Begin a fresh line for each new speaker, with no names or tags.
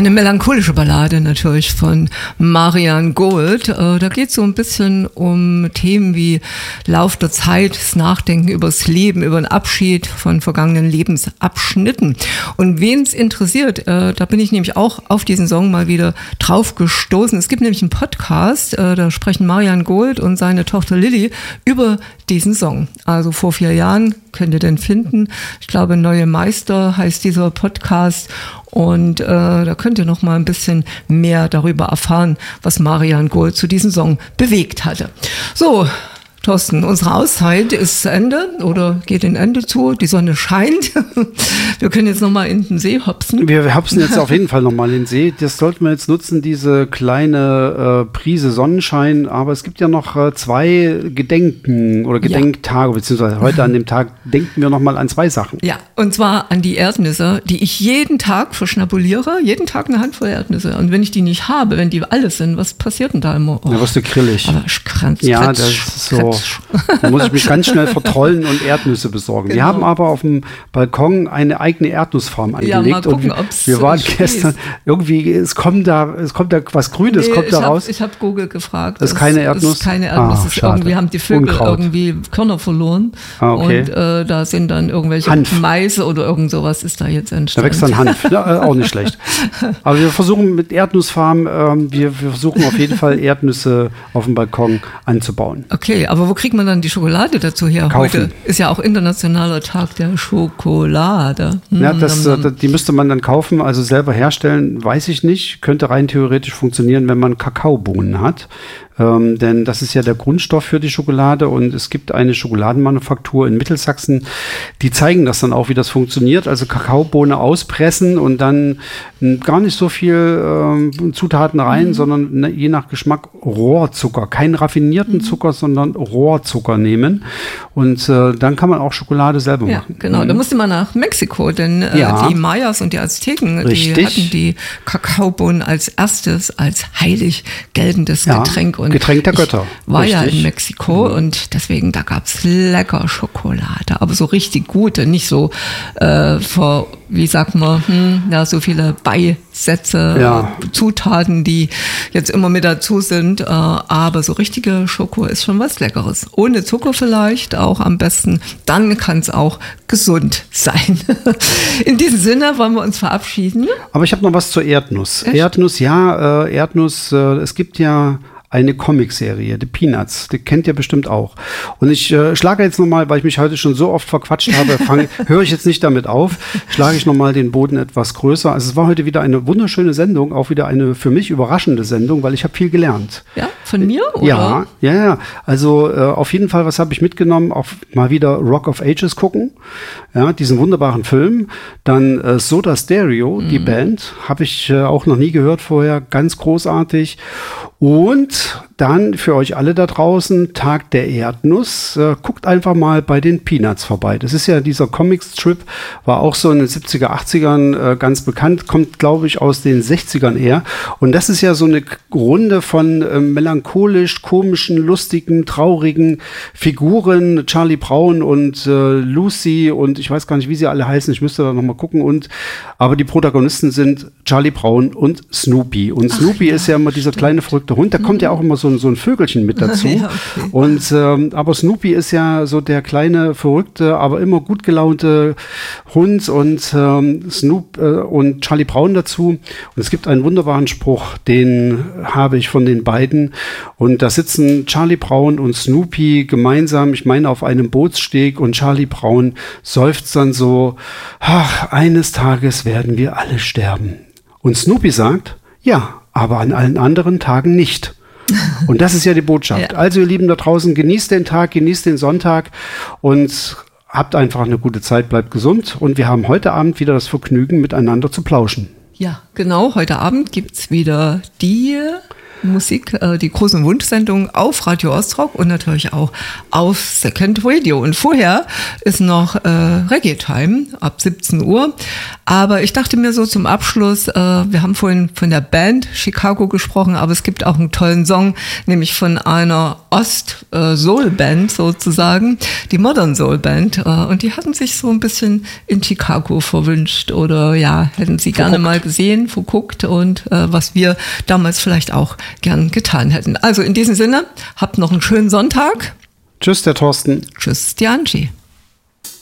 Eine melancholische Ballade natürlich von Marianne Gold. Da geht es so ein bisschen um Themen wie Lauf der Zeit, das Nachdenken über das Leben, über den Abschied von vergangenen Lebensabschnitten. Und wen es interessiert, da bin ich nämlich auch auf diesen Song mal wieder drauf gestoßen. Es gibt nämlich einen Podcast, da sprechen Marianne Gold und seine Tochter Lilly über diesen Song. Also vor 4 Jahren könnt ihr den finden. Ich glaube, Neue Meister heißt dieser Podcast. Und da könnt ihr noch mal ein bisschen mehr darüber erfahren, was Marianne Gold zu diesem Song bewegt hatte. So, Thorsten, unsere Auszeit ist zu Ende oder geht in Ende zu. Die Sonne scheint. Wir können jetzt noch mal in den See hopsen.
Wir hopsen jetzt auf jeden Fall noch mal in den See. Das sollten wir jetzt nutzen, diese kleine Prise Sonnenschein. Aber es gibt ja noch 2 Gedenken oder Gedenktage, beziehungsweise heute an dem Tag denken wir noch mal an 2 Sachen.
Ja, und zwar an die Erdnüsse, die ich jeden Tag verschnabuliere. Jeden Tag eine Handvoll Erdnüsse. Und wenn ich die nicht habe, wenn die alle sind, was passiert denn da immer?
Da wirst du grillig.
Aber ich
ja, das ist so. Da muss ich mich ganz schnell vertrollen und Erdnüsse besorgen. Wir haben aber auf dem Balkon eine eigene Erdnussfarm angelegt.
Ja, mal gucken,
und wir waren gestern irgendwie, es kommt da was Grünes, kommt da raus.
Ich habe Google gefragt.
Das ist keine Erdnuss?
Das ist keine Erdnuss. Irgendwie haben die Vögel
Unkraut.
irgendwie Körner verloren.
Okay.
Und da sind dann irgendwelche
Hanf.
Maise oder irgend sowas ist da jetzt entstanden.
Da wächst dann Hanf. Ja, auch nicht schlecht. Aber wir versuchen mit Erdnussfarm, wir versuchen auf jeden Fall Erdnüsse auf dem Balkon anzubauen.
Okay, aber wo kriegt man dann die Schokolade dazu her?
Kaufen.
Heute ist ja auch internationaler Tag der Schokolade.
Ja, die müsste man dann kaufen, also selber herstellen, weiß ich nicht. Könnte rein theoretisch funktionieren, wenn man Kakaobohnen hat. Denn das ist ja der Grundstoff für die Schokolade und es gibt eine Schokoladenmanufaktur in Mittelsachsen, die zeigen das dann auch, wie das funktioniert. Also Kakaobohne auspressen und dann gar nicht so viel Zutaten rein, sondern je nach Geschmack Rohrzucker. Keinen raffinierten Zucker, sondern Rohrzucker nehmen. Und dann kann man auch Schokolade selber machen.
Ja, genau. Da musste man nach Mexiko, denn die Mayas und die Azteken, die hatten die Kakaobohnen als erstes, als heilig geltendes Getränk. Und
Getränk der Götter.
Ich war ja in Mexiko und deswegen, da gab es lecker Schokolade, aber so richtig gute, nicht so wie sagt man, so viele Beisätze, Zutaten, die jetzt immer mit dazu sind, aber so richtige Schoko ist schon was Leckeres. Ohne Zucker vielleicht auch am besten, dann kann es auch gesund sein. In diesem Sinne wollen wir uns verabschieden.
Aber ich habe noch was zur Erdnuss.
Echt?
Erdnuss, es gibt ja eine Comicserie, The Peanuts, die kennt ihr bestimmt auch. Und ich schlage jetzt nochmal, weil ich mich heute schon so oft verquatscht habe, höre ich jetzt nicht damit auf, schlage ich nochmal den Boden etwas größer. Also es war heute wieder eine wunderschöne Sendung, auch wieder eine für mich überraschende Sendung, weil ich habe viel gelernt.
Ja, von mir? Oder?
Ja. Also auf jeden Fall, was habe ich mitgenommen? Auch mal wieder Rock of Ages gucken, ja, diesen wunderbaren Film. Dann Soda Stereo, die Band, habe ich auch noch nie gehört vorher, ganz großartig. Und dann für euch alle da draußen, Tag der Erdnuss. Guckt einfach mal bei den Peanuts vorbei. Das ist ja dieser Comicstrip, war auch so in den 70er, 80ern ganz bekannt, kommt, glaube ich, aus den 60ern eher. Und das ist ja so eine Runde von melancholisch, komischen, lustigen, traurigen Figuren. Charlie Brown und Lucy und ich weiß gar nicht, wie sie alle heißen. Ich müsste da noch mal gucken. Aber die Protagonisten sind Charlie Brown und Snoopy. Und Snoopy ist ja immer dieser kleine verrückte Hund. Da kommt ja auch immer so ein Vögelchen mit dazu.
Ja, okay.
Und aber Snoopy ist ja so der kleine, verrückte, aber immer gut gelaunte Hund und und Charlie Brown dazu. Und es gibt einen wunderbaren Spruch, den habe ich von den beiden. Und da sitzen Charlie Brown und Snoopy gemeinsam, ich meine, auf einem Bootssteg und Charlie Brown seufzt dann so, ach, eines Tages werden wir alle sterben. Und Snoopy sagt, ja, aber an allen anderen Tagen nicht. Und das ist ja die Botschaft. Ja. Also ihr Lieben da draußen, genießt den Tag, genießt den Sonntag und habt einfach eine gute Zeit, bleibt gesund. Und wir haben heute Abend wieder das Vergnügen, miteinander zu plauschen.
Ja, genau. Heute Abend gibt's wieder die Musik, die großen Wunschsendungen auf Radio Ostrock und natürlich auch auf Second Radio. Und vorher ist noch Reggae Time ab 17 Uhr. Aber ich dachte mir so zum Abschluss, wir haben vorhin von der Band Chicago gesprochen, aber es gibt auch einen tollen Song, nämlich von einer Ost-Soul-Band sozusagen, die Modern Soul Band. Und die hatten sich so ein bisschen in Chicago verwünscht oder ja, hätten sie gerne mal gesehen, verguckt und was wir damals vielleicht auch gern getan hätten. Also in diesem Sinne, habt noch einen schönen Sonntag.
Tschüss, der Thorsten.
Tschüss, die Angie.